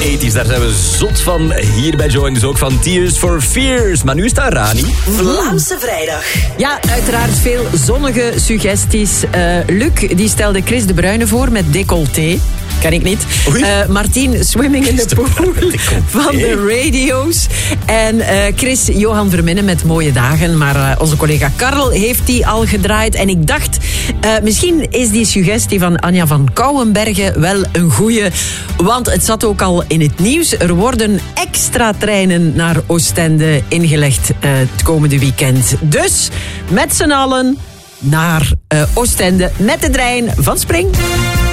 80's, daar zijn we zot van. Hier bij Join dus ook van Tears for Fears. Maar nu is daar Rani. Vlaamse vrijdag. Ja, uiteraard veel zonnige suggesties. Luc, die stelde Chris de Bruyne voor met décolleté. Ken ik niet. Martien, Swimming in the Pool van de Radio's. En Chris, Johan Verminnen met Mooie Dagen. Maar onze collega Karel heeft die al gedraaid. En ik dacht, misschien is die suggestie van Anja van Kouwenbergen wel een goeie. Want het zat ook al in het nieuws. Er worden extra treinen naar Oostende ingelegd het komende weekend. Dus met z'n allen naar Oostende met de trein van Spring.